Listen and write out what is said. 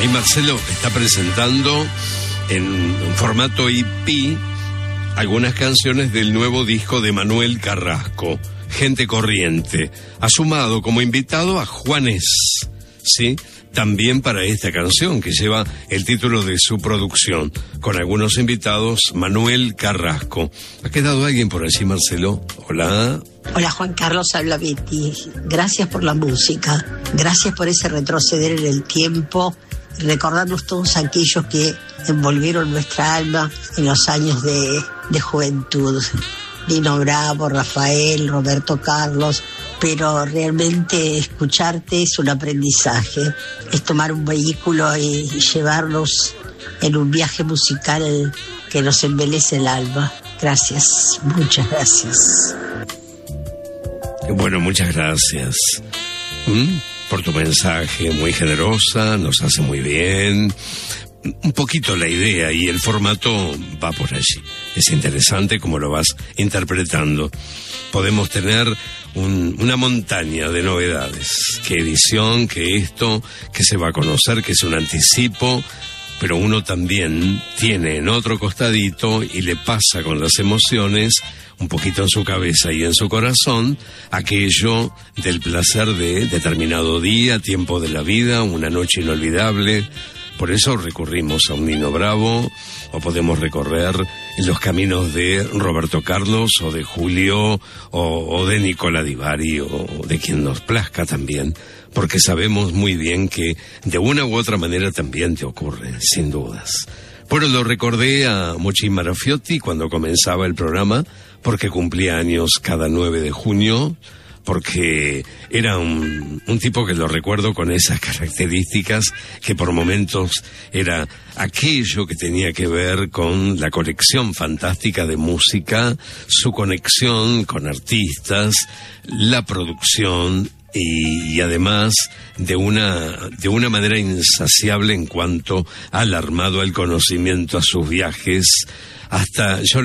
Ahí Marcelo está presentando en formato EP algunas canciones del nuevo disco de Manuel Carrasco, Gente Corriente. Ha sumado como invitado a Juanes, ¿sí? También para esta canción que lleva el título de su producción. Con algunos invitados, Manuel Carrasco. ¿Ha quedado alguien por allí, Marcelo? Hola. Hola, Juan Carlos, habla Betty. Gracias por la música. Gracias por ese retroceder en el tiempo, recordarnos todos aquellos que envolvieron nuestra alma en los años de juventud. Nino Bravo, Rafael, Roberto Carlos, pero realmente escucharte es un aprendizaje, es tomar un vehículo y llevarnos en un viaje musical que nos embelece el alma. Gracias, muchas gracias. Bueno, muchas gracias por tu mensaje, muy generosa, nos hace muy bien. Un poquito la idea y el formato va por allí. Es interesante cómo lo vas interpretando. Podemos tener una montaña de novedades. Qué edición, qué esto, que se va a conocer, que es un anticipo. Pero uno también tiene en otro costadito y le pasa con las emociones, un poquito en su cabeza y en su corazón, aquello del placer de determinado día, tiempo de la vida, una noche inolvidable. Por eso recurrimos a un Nino Bravo, o podemos recorrer los caminos de Roberto Carlos, o de Julio, o de Nicola Di Bari, o de quien nos plazca también, porque sabemos muy bien que de una u otra manera también te ocurre, sin dudas. Bueno, lo recordé a Mochi Marafiotti cuando comenzaba el programa, porque cumplía años cada 9 de junio, porque era un tipo que lo recuerdo con esas características, que por momentos era aquello que tenía que ver con la colección fantástica de música, su conexión con artistas, la producción y además de una manera insaciable en cuanto al armado, al conocimiento, a sus viajes, hasta yo